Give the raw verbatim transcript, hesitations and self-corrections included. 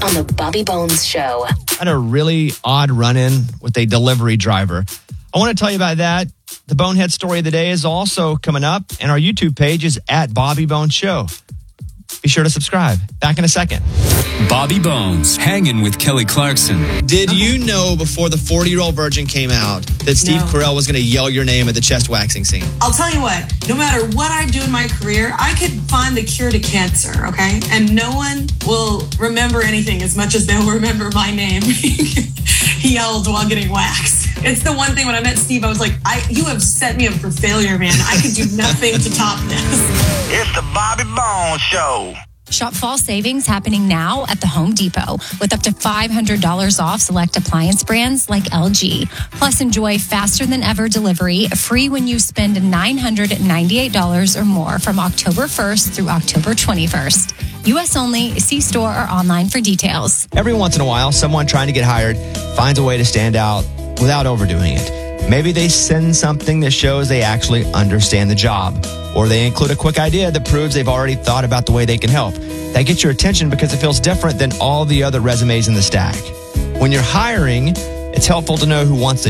on the Bobby Bones Show. I had a really odd run-in with a delivery driver. I want to tell you about that. The Bonehead story of the day is also coming up, and our YouTube page is at Bobby Bones Show. Be sure to subscribe. Back in a second. Bobby Bones, hanging with Kelly Clarkson. Did you know before the forty-year-old virgin came out that Steve No. Carell was going to yell your name at the chest waxing scene? I'll tell you what, no matter what I do in my career, I could find the cure to cancer, okay? And no one will remember anything as much as they'll remember my name. He yelled while getting waxed. It's the one thing when I met Steve, I was like, I, you have set me up for failure, man. I could do nothing to top this. It's the Bobby Bones Show. Shop fall savings happening now at the Home Depot with up to five hundred dollars off select appliance brands like L G. Plus, enjoy faster than ever delivery, free when you spend nine hundred ninety-eight dollars or more from October first through October twenty-first. U S only. See store or online for details. Every once in a while, someone trying to get hired finds a way to stand out without overdoing it. Maybe they send something that shows they actually understand the job, or they include a quick idea that proves they've already thought about the way they can help. That gets your attention because it feels different than all the other resumes in the stack. When you're hiring, it's helpful to know who wants the